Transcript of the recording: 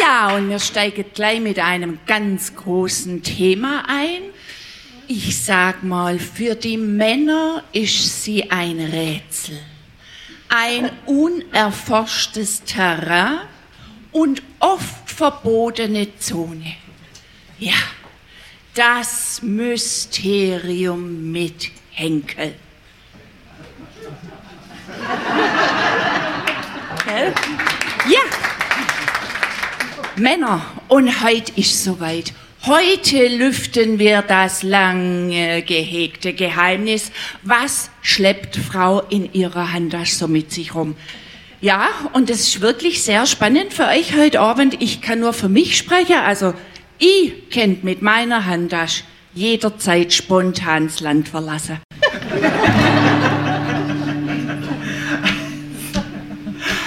Ja, und wir steigen gleich mit einem ganz großen Thema ein. Ich sag mal, für die Männer ist sie ein Rätsel, ein unerforschtes Terrain und oft verbotene Zone. Ja, das Mysterium mit Henkel. Ja, Männer, und heute ist soweit. Heute lüften wir das lange gehegte Geheimnis. Was schleppt Frau in ihrer Handtasche so mit sich rum? Ja, und es ist wirklich sehr spannend für euch heute Abend. Ich kann nur für mich sprechen. Also, ich könnt mit meiner Handtasche jederzeit spontan das Land verlassen.